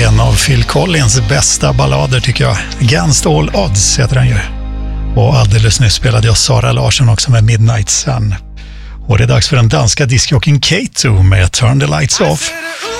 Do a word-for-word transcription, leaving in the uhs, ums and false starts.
En av Phil Collins bästa ballader tycker jag. Against All Odds heter den ju. Och alldeles nyss spelade jag Sara Larsson också med Midnight Sun. Och det är dags för den danska discjockeyn Kato med Turn the Lights Off.